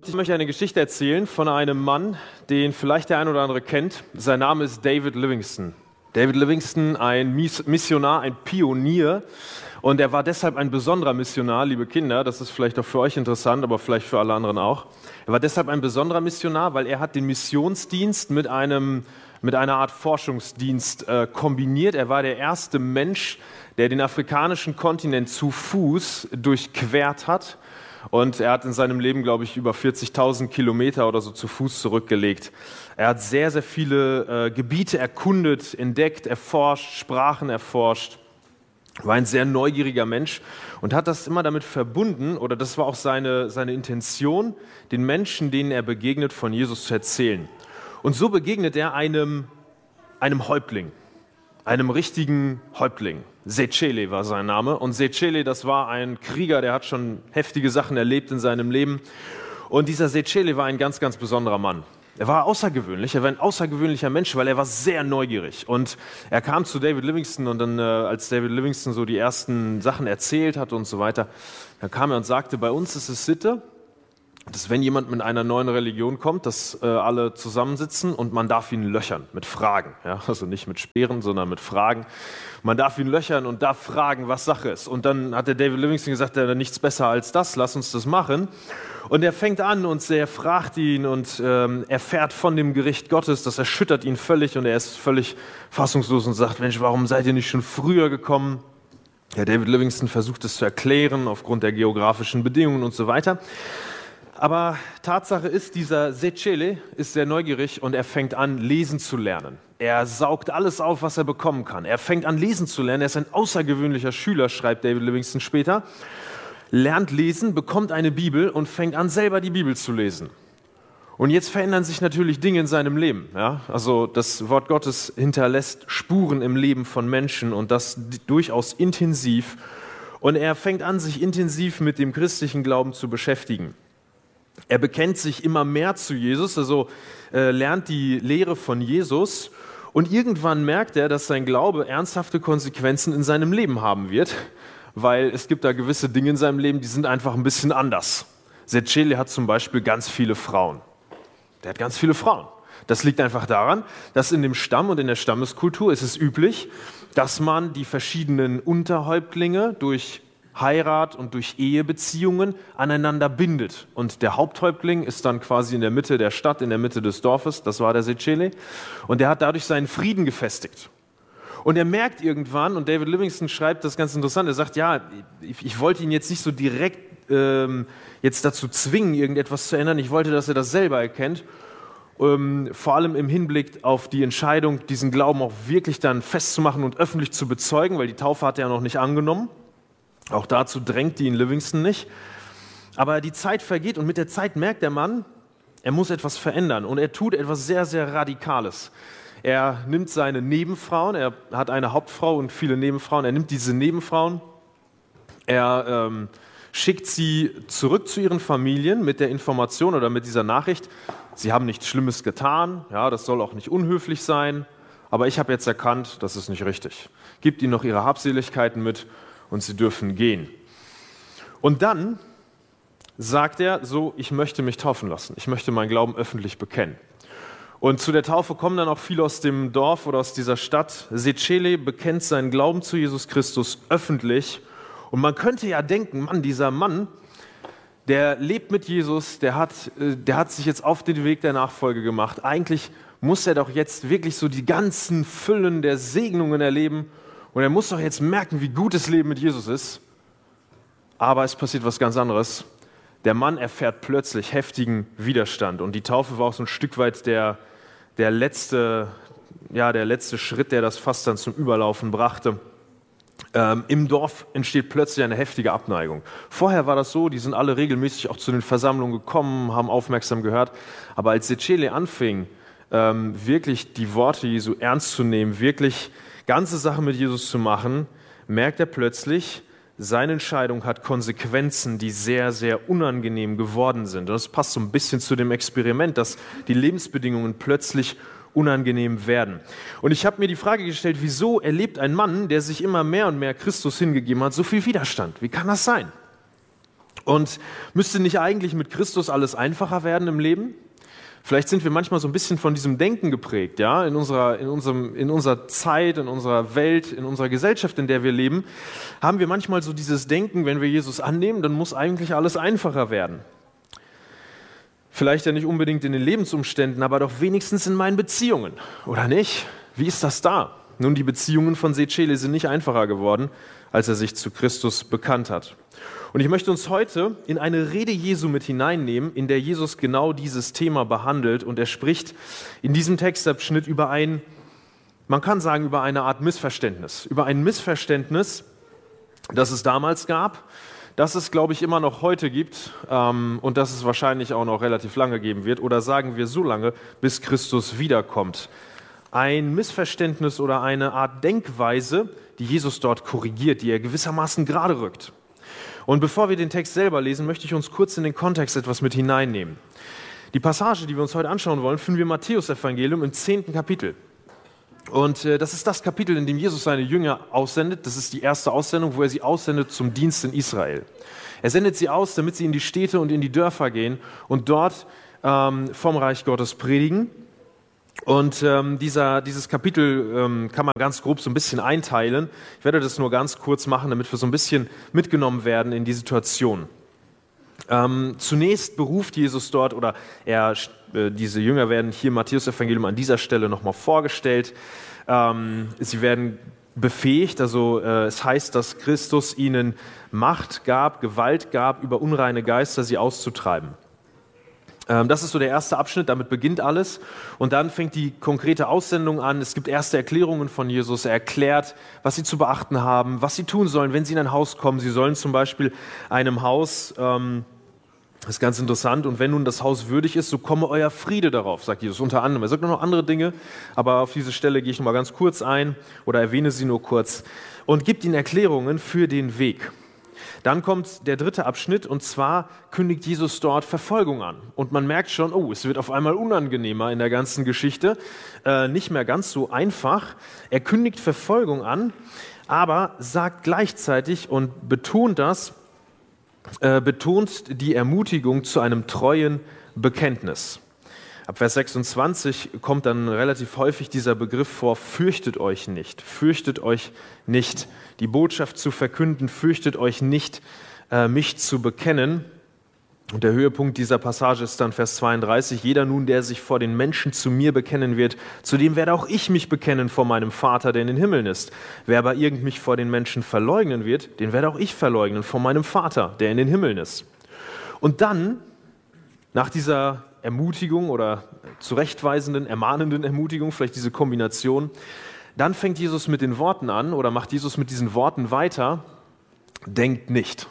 Ich möchte eine Geschichte erzählen von einem Mann, den vielleicht der ein oder andere kennt. Sein Name ist David Livingstone. David Livingstone, ein Missionar, ein Pionier. Und er war deshalb ein besonderer Missionar, liebe Kinder. Das ist vielleicht auch für euch interessant, aber vielleicht für alle anderen auch. Er war deshalb ein besonderer Missionar, weil er hat den Missionsdienst mit einer Art Forschungsdienst kombiniert. Er war der erste Mensch, der den afrikanischen Kontinent zu Fuß durchquert hat. Und er hat in seinem Leben, glaube ich, über 40.000 Kilometer oder so zu Fuß zurückgelegt. Er hat sehr, sehr viele Gebiete erkundet, entdeckt, erforscht, Sprachen erforscht. War ein sehr neugieriger Mensch und hat das immer damit verbunden, oder das war auch seine Intention, den Menschen, denen er begegnet, von Jesus zu erzählen. Und so begegnet er einem Häuptling, einem richtigen Häuptling. Sechele war sein Name. Und Sechele, das war ein Krieger, der hat schon heftige Sachen erlebt in seinem Leben. Und dieser Sechele war ein ganz, ganz besonderer Mann. Er war außergewöhnlich, er war ein außergewöhnlicher Mensch, weil er war sehr neugierig. Und er kam zu David Livingstone und dann, als David Livingstone so die ersten Sachen erzählt hat und so weiter, dann kam er und sagte, bei uns ist es Sitte, dass wenn jemand mit einer neuen Religion kommt, dass alle zusammensitzen und man darf ihn löchern mit Fragen. Ja? Also nicht mit Speeren, sondern mit Fragen. Man darf ihn löchern und darf fragen, was Sache ist. Und dann hat der David Livingstone gesagt, er hat nichts besser als das, lass uns das machen. Und er fängt an und er fragt ihn und erfährt von dem Gericht Gottes, das erschüttert ihn völlig und er ist völlig fassungslos und sagt, Mensch, warum seid ihr nicht schon früher gekommen? Ja, David Livingstone versucht es zu erklären aufgrund der geografischen Bedingungen und so weiter. Aber Tatsache ist, dieser Sechele ist sehr neugierig und er fängt an, lesen zu lernen. Er saugt alles auf, was er bekommen kann. Er fängt an, lesen zu lernen. Er ist ein außergewöhnlicher Schüler, schreibt David Livingstone später. Lernt lesen, bekommt eine Bibel und fängt an, selber die Bibel zu lesen. Und jetzt verändern sich natürlich Dinge in seinem Leben. Ja? Also das Wort Gottes hinterlässt Spuren im Leben von Menschen und das durchaus intensiv. Und er fängt an, sich intensiv mit dem christlichen Glauben zu beschäftigen. Er bekennt sich immer mehr zu Jesus, also lernt die Lehre von Jesus und irgendwann merkt er, dass sein Glaube ernsthafte Konsequenzen in seinem Leben haben wird, weil es gibt da gewisse Dinge in seinem Leben, die sind einfach ein bisschen anders. Sechele hat zum Beispiel ganz viele Frauen. Der hat ganz viele Frauen. Das liegt einfach daran, dass in dem Stamm und in der Stammeskultur ist es üblich, dass man die verschiedenen Unterhäuptlinge durch Heirat und durch Ehebeziehungen aneinander bindet. Und der Haupthäuptling ist dann quasi in der Mitte der Stadt, in der Mitte des Dorfes, das war der Sechele, und der hat dadurch seinen Frieden gefestigt. Und er merkt irgendwann, und David Livingstone schreibt das ganz interessant, er sagt, ja, ich wollte ihn jetzt nicht so direkt jetzt dazu zwingen, irgendetwas zu ändern, ich wollte, dass er das selber erkennt, vor allem im Hinblick auf die Entscheidung, diesen Glauben auch wirklich dann festzumachen und öffentlich zu bezeugen, weil die Taufe hat er ja noch nicht angenommen. Auch dazu drängt ihn Livingstone nicht. Aber die Zeit vergeht und mit der Zeit merkt der Mann, er muss etwas verändern und er tut etwas sehr, sehr Radikales. Er nimmt seine Nebenfrauen, er hat eine Hauptfrau und viele Nebenfrauen, er nimmt diese Nebenfrauen, er schickt sie zurück zu ihren Familien mit der Information oder mit dieser Nachricht, sie haben nichts Schlimmes getan, ja, das soll auch nicht unhöflich sein, aber ich habe jetzt erkannt, das ist nicht richtig. Gibt ihnen noch ihre Habseligkeiten mit und sie dürfen gehen. Und dann sagt er so, ich möchte mich taufen lassen, ich möchte meinen Glauben öffentlich bekennen. Und zu der Taufe kommen dann auch viele aus dem Dorf oder aus dieser Stadt. Sechele bekennt seinen Glauben zu Jesus Christus öffentlich. Und man könnte ja denken, Mann, dieser Mann, der lebt mit Jesus, der hat sich jetzt auf den Weg der Nachfolge gemacht. Eigentlich muss er doch jetzt wirklich so die ganzen Füllen der Segnungen erleben. Und er muss doch jetzt merken, wie gut das Leben mit Jesus ist. Aber es passiert was ganz anderes. Der Mann erfährt plötzlich heftigen Widerstand. Und die Taufe war auch so ein Stück weit der letzte Schritt, der das Fass dann zum Überlaufen brachte. Im Dorf entsteht plötzlich eine heftige Abneigung. Vorher war das so, die sind alle regelmäßig auch zu den Versammlungen gekommen, haben aufmerksam gehört. Aber als Sechele anfing, wirklich die Worte Jesu ernst zu nehmen, wirklich ganze Sache mit Jesus zu machen, merkt er plötzlich, seine Entscheidung hat Konsequenzen, die sehr, sehr unangenehm geworden sind. Und das passt so ein bisschen zu dem Experiment, dass die Lebensbedingungen plötzlich unangenehm werden. Und ich habe mir die Frage gestellt, wieso erlebt ein Mann, der sich immer mehr und mehr Christus hingegeben hat, so viel Widerstand? Wie kann das sein? Und müsste nicht eigentlich mit Christus alles einfacher werden im Leben? Vielleicht sind wir manchmal so ein bisschen von diesem Denken geprägt, ja, in unserer Zeit, in unserer Welt, in unserer Gesellschaft, in der wir leben, haben wir manchmal so dieses Denken, wenn wir Jesus annehmen, dann muss eigentlich alles einfacher werden. Vielleicht ja nicht unbedingt in den Lebensumständen, aber doch wenigstens in meinen Beziehungen, oder nicht? Wie ist das da? Nun, die Beziehungen von Secele sind nicht einfacher geworden, als er sich zu Christus bekannt hat. Und ich möchte uns heute in eine Rede Jesu mit hineinnehmen, in der Jesus genau dieses Thema behandelt. Und er spricht in diesem Textabschnitt über man kann sagen, über eine Art Missverständnis. Über ein Missverständnis, das es damals gab, das es, glaube ich, immer noch heute gibt und das es wahrscheinlich auch noch relativ lange geben wird. Oder sagen wir so lange, bis Christus wiederkommt. Ein Missverständnis oder eine Art Denkweise, die Jesus dort korrigiert, die er gewissermaßen gerade rückt. Und bevor wir den Text selber lesen, möchte ich uns kurz in den Kontext etwas mit hineinnehmen. Die Passage, die wir uns heute anschauen wollen, finden wir im Matthäus-Evangelium im 10. Kapitel. Und das ist das Kapitel, in dem Jesus seine Jünger aussendet. Das ist die erste Aussendung, wo er sie aussendet zum Dienst in Israel. Er sendet sie aus, damit sie in die Städte und in die Dörfer gehen und dort vom Reich Gottes predigen. Und dieses Kapitel kann man ganz grob so ein bisschen einteilen. Ich werde das nur ganz kurz machen, damit wir so ein bisschen mitgenommen werden in die Situation. Zunächst beruft Jesus dort, oder diese Jünger werden hier im Matthäus-Evangelium an dieser Stelle nochmal vorgestellt. Sie werden befähigt, also es heißt, dass Christus ihnen Macht gab, Gewalt gab, über unreine Geister sie auszutreiben. Das ist so der erste Abschnitt, damit beginnt alles. Und dann fängt die konkrete Aussendung an. Es gibt erste Erklärungen von Jesus. Er erklärt, was sie zu beachten haben, was sie tun sollen, wenn sie in ein Haus kommen. Sie sollen zum Beispiel einem Haus, das ist ganz interessant, und wenn nun das Haus würdig ist, so komme euer Friede darauf, sagt Jesus unter anderem. Er sagt noch andere Dinge, aber auf diese Stelle gehe ich noch mal ganz kurz ein oder erwähne sie nur kurz und gibt ihnen Erklärungen für den Weg. Dann kommt der dritte Abschnitt, und zwar kündigt Jesus dort Verfolgung an. Und man merkt schon, es wird auf einmal unangenehmer in der ganzen Geschichte, nicht mehr ganz so einfach. Er kündigt Verfolgung an, aber sagt gleichzeitig und betont die Ermutigung zu einem treuen Bekenntnis. Ab Vers 26 kommt dann relativ häufig dieser Begriff vor: fürchtet euch nicht, fürchtet euch nicht, die Botschaft zu verkünden, fürchtet euch nicht, mich zu bekennen. Und der Höhepunkt dieser Passage ist dann Vers 32, jeder nun, der sich vor den Menschen zu mir bekennen wird, zu dem werde auch ich mich bekennen vor meinem Vater, der in den Himmeln ist. Wer aber irgend mich vor den Menschen verleugnen wird, den werde auch ich verleugnen vor meinem Vater, der in den Himmeln ist. Und dann, nach dieser Ermutigung oder zurechtweisenden, ermahnenden Ermutigung, vielleicht diese Kombination, dann fängt Jesus mit den Worten an oder macht Jesus mit diesen Worten weiter: denkt nicht,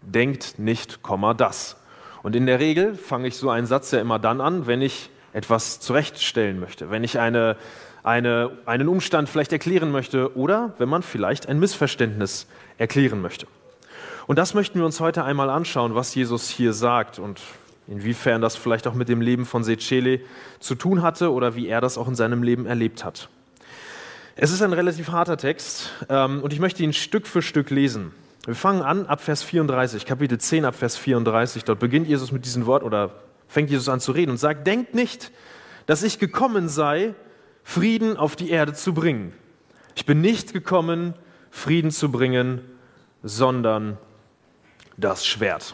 das. Und in der Regel fange ich so einen Satz ja immer dann an, wenn ich etwas zurechtstellen möchte, wenn ich einen Umstand vielleicht erklären möchte oder wenn man vielleicht ein Missverständnis erklären möchte. Und das möchten wir uns heute einmal anschauen, was Jesus hier sagt und inwiefern das vielleicht auch mit dem Leben von Secele zu tun hatte oder wie er das auch in seinem Leben erlebt hat. Es ist ein relativ harter Text und ich möchte ihn Stück für Stück lesen. Wir fangen an ab Vers 34, Kapitel 10 ab Vers 34. Dort beginnt Jesus mit diesen Worten oder fängt Jesus an zu reden und sagt: denkt nicht, dass ich gekommen sei, Frieden auf die Erde zu bringen. Ich bin nicht gekommen, Frieden zu bringen, sondern das Schwert.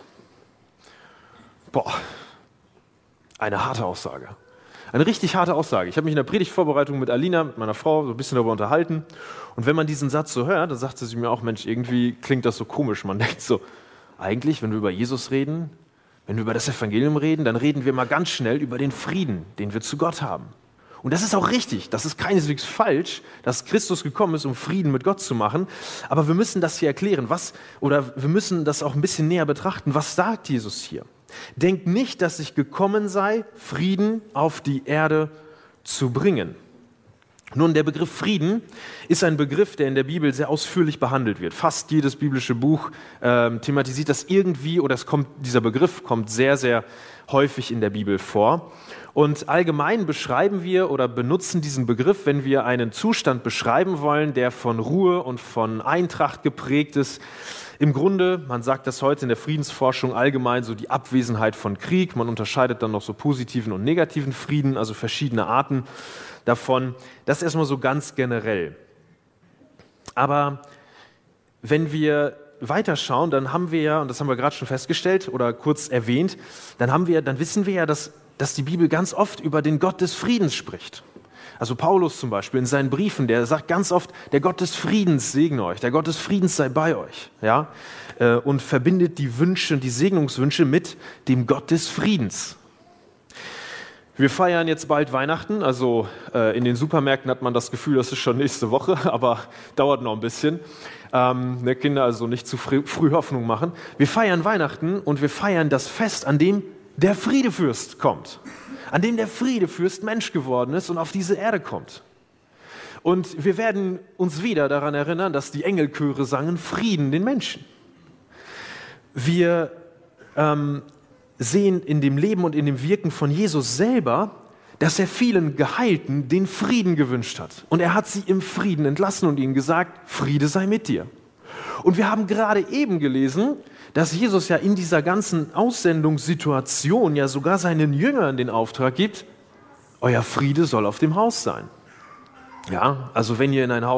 Eine harte Aussage. Eine richtig harte Aussage. Ich habe mich in der Predigtvorbereitung mit Alina, mit meiner Frau, so ein bisschen darüber unterhalten. Und wenn man diesen Satz so hört, dann sagte sie mir auch: Mensch, irgendwie klingt das so komisch. Man denkt so, eigentlich, wenn wir über Jesus reden, wenn wir über das Evangelium reden, dann reden wir mal ganz schnell über den Frieden, den wir zu Gott haben. Und das ist auch richtig. Das ist keineswegs falsch, dass Christus gekommen ist, um Frieden mit Gott zu machen. Aber wir müssen das hier erklären. Wir müssen das auch ein bisschen näher betrachten. Was sagt Jesus hier? Denkt nicht, dass ich gekommen sei, Frieden auf die Erde zu bringen. Nun, der Begriff Frieden ist ein Begriff, der in der Bibel sehr ausführlich behandelt wird. Fast jedes biblische Buch thematisiert das irgendwie, oder dieser Begriff kommt sehr, sehr häufig in der Bibel vor. Und allgemein beschreiben wir oder benutzen diesen Begriff, wenn wir einen Zustand beschreiben wollen, der von Ruhe und von Eintracht geprägt ist, Im Grunde, man sagt das heute in der Friedensforschung allgemein, so die Abwesenheit von Krieg. Man unterscheidet dann noch so positiven und negativen Frieden, also verschiedene Arten davon. Das erstmal so ganz generell. Aber wenn wir weiterschauen, dann haben wir ja, und das haben wir gerade schon festgestellt oder kurz erwähnt, dann wissen wir ja, dass die Bibel ganz oft über den Gott des Friedens spricht. Also Paulus zum Beispiel in seinen Briefen, der sagt ganz oft, der Gott des Friedens segne euch, der Gott des Friedens sei bei euch, ja, und verbindet die Wünsche und die Segnungswünsche mit dem Gott des Friedens. Wir feiern jetzt bald Weihnachten, also in den Supermärkten hat man das Gefühl, das ist schon nächste Woche, aber dauert noch ein bisschen. Kinder, also nicht zu früh Hoffnung machen. Wir feiern Weihnachten und wir feiern das Fest, an dem der Friedefürst kommt. An dem der Friedefürst Mensch geworden ist und auf diese Erde kommt. Und wir werden uns wieder daran erinnern, dass die Engelchöre sangen Frieden den Menschen. Wir sehen in dem Leben und in dem Wirken von Jesus selber, dass er vielen Geheilten den Frieden gewünscht hat. Und er hat sie im Frieden entlassen und ihnen gesagt, Friede sei mit dir. Und wir haben gerade eben gelesen, dass Jesus ja in dieser ganzen Aussendungssituation ja sogar seinen Jüngern den Auftrag gibt, euer Friede soll auf dem Haus sein. Ja, also wenn ihr in ein Haus